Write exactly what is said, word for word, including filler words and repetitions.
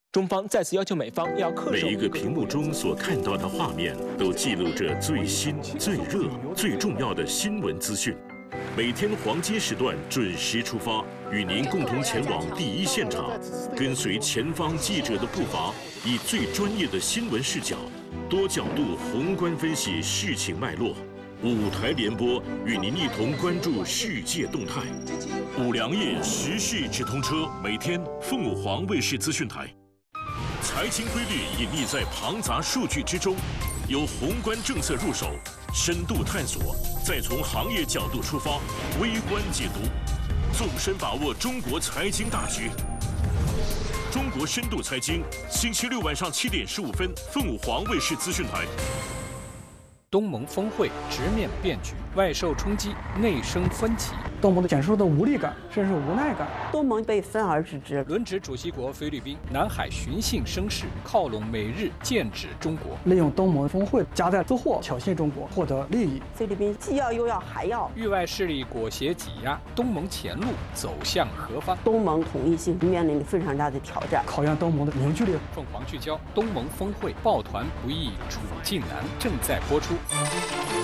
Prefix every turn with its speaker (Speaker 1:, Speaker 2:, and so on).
Speaker 1: 中方再次要求美方要恪守
Speaker 2: 每一个屏幕中所看到的画面，都记录着最新、最热、最重要的新闻资讯。每天黄金时段准时出发，与您共同前往第一现场，跟随前方记者的步伐，以最专业的新闻视角，多角度宏观分析事情脉络。五台联播与您一同关注世界动态。五粮液时事直通车，每天凤凰卫视资讯台。财经规律隐匿在庞杂数据之中，由宏观政策入手，深度探索，再从行业角度出发，微观解读，纵深把握中国财经大局。中国深度财经，星期六晚上七点十五分，凤凰卫视资讯台。
Speaker 3: 东盟峰会直面变局，外受冲击，内生分歧。
Speaker 4: 东盟的显示出的无力感，甚至是无奈感。
Speaker 5: 东盟被分而治之。
Speaker 3: 轮值主席国菲律宾南海寻衅生事，靠拢美日，剑指中国，
Speaker 4: 利用东盟峰会夹带私货，挑衅中国，获得利益。
Speaker 5: 菲律宾既要又要还要。
Speaker 3: 域外势力裹挟挤压，东盟前路走向何方？
Speaker 5: 东盟统一性面临非常大的挑战，
Speaker 4: 考验东盟的凝聚力。
Speaker 3: 凤凰聚焦东盟峰会，抱团不易，处境难，正在播出。